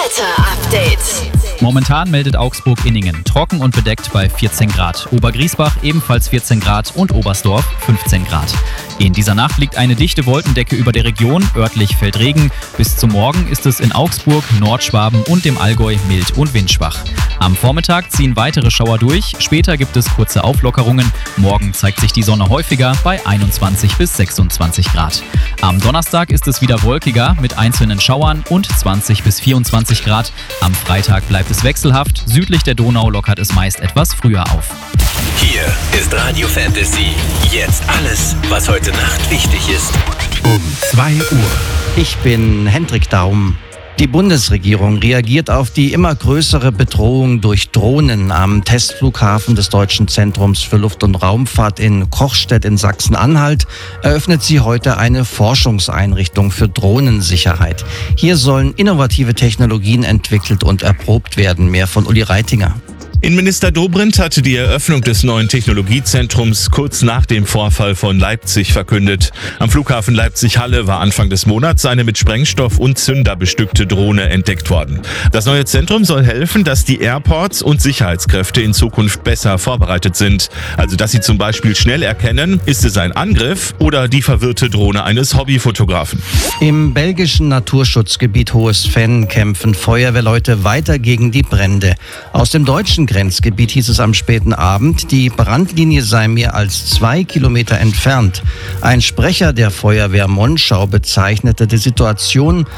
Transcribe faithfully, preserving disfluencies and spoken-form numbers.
Wetter-Update. Momentan meldet Augsburg-Inningen trocken und bedeckt bei vierzehn Grad. Obergriesbach ebenfalls vierzehn Grad und Oberstdorf fünfzehn Grad. In dieser Nacht liegt eine dichte Wolkendecke über der Region, örtlich fällt Regen. Bis zum Morgen ist es in Augsburg, Nordschwaben und dem Allgäu mild und windschwach. Am Vormittag ziehen weitere Schauer durch, später gibt es kurze Auflockerungen. Morgen zeigt sich die Sonne häufiger bei einundzwanzig bis sechsundzwanzig Grad. Am Donnerstag ist es wieder wolkiger mit einzelnen Schauern und zwanzig bis vierundzwanzig Grad. Am Freitag bleibt es wechselhaft, südlich der Donau lockert es meist etwas früher auf. Hier ist Radio Fantasy. Jetzt alles, was heute Nacht wichtig ist. Um zwei Uhr. Ich bin Hendrik Daum. Die Bundesregierung reagiert auf die immer größere Bedrohung durch Drohnen. Am Testflughafen des Deutschen Zentrums für Luft- und Raumfahrt in Kochstedt in Sachsen-Anhalt eröffnet sie heute eine Forschungseinrichtung für Drohnensicherheit. Hier sollen innovative Technologien entwickelt und erprobt werden. Mehr von Uli Reitinger. Innenminister Dobrindt hatte die Eröffnung des neuen Technologiezentrums kurz nach dem Vorfall von Leipzig verkündet. Am Flughafen Leipzig-Halle war Anfang des Monats eine mit Sprengstoff und Zünder bestückte Drohne entdeckt worden. Das neue Zentrum soll helfen, dass die Airports und Sicherheitskräfte in Zukunft besser vorbereitet sind. Also dass sie zum Beispiel schnell erkennen, ist es ein Angriff oder die verwirrte Drohne eines Hobbyfotografen. Im belgischen Naturschutzgebiet Hohes Venn kämpfen Feuerwehrleute weiter gegen die Brände. Aus dem deutschen Grenzgebiet hieß es am späten Abend, die Brandlinie sei mehr als zwei Kilometer entfernt. Ein Sprecher der Feuerwehr Monschau bezeichnete die Situation